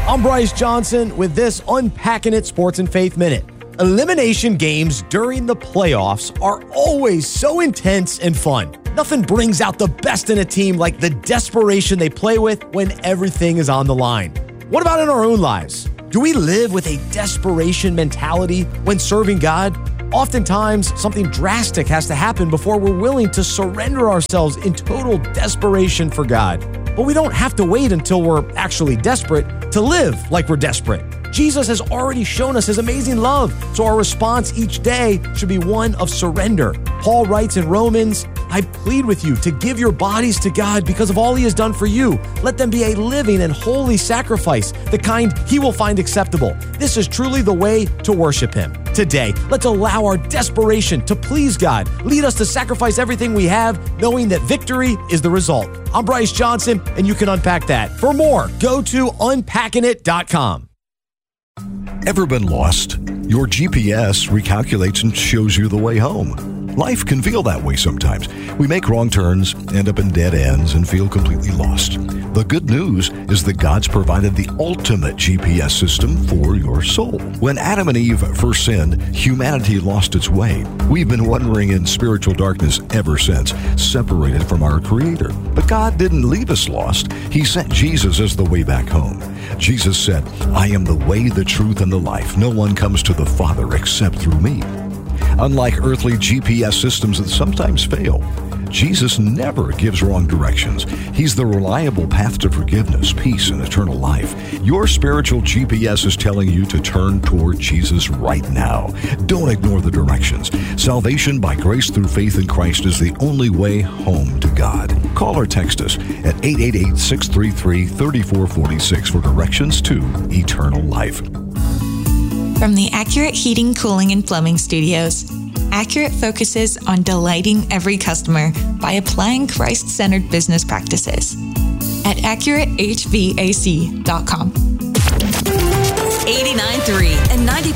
I'm Bryce Johnson with this Unpacking It Sports and Faith Minute. Elimination games during the playoffs are always so intense and fun. Nothing brings out the best in a team like the desperation they play with when everything is on the line. What about in our own lives? Do we live with a desperation mentality when serving God? Oftentimes, something drastic has to happen before we're willing to surrender ourselves in total desperation for God. But we don't have to wait until we're actually desperate to live like we're desperate. Jesus has already shown us his amazing love, so our response each day should be one of surrender. Paul writes in Romans, I plead with you to give your bodies to God because of all he has done for you. Let them be a living and holy sacrifice, the kind he will find acceptable. This is truly the way to worship him. Today, let's allow our desperation to please God. Lead us to sacrifice everything we have, knowing that victory is the result. I'm Bryce Johnson, and you can unpack that. For more, go to unpackingit.com. Ever been lost? Your GPS recalculates and shows you the way home. Life can feel that way sometimes. We make wrong turns, end up in dead ends, and feel completely lost. The good news is that God's provided the ultimate GPS system for your soul. When Adam and Eve first sinned, humanity lost its way. We've been wandering in spiritual darkness ever since, separated from our Creator. But God didn't leave us lost. He sent Jesus as the way back home. Jesus said, I am the way, the truth, and the life. No one comes to the Father except through me. Unlike earthly GPS systems that sometimes fail, Jesus never gives wrong directions. He's the reliable path to forgiveness, peace, and eternal life. Your spiritual GPS is telling you to turn toward Jesus right now. Don't ignore the directions. Salvation by grace through faith in Christ is the only way home to God. Call or text us at 888-633-3446 for directions to eternal life. From the Accurate Heating, Cooling, and Plumbing Studios, Accurate focuses on delighting every customer by applying Christ-centered business practices. At AccurateHVAC.com. 89.3 and 90.3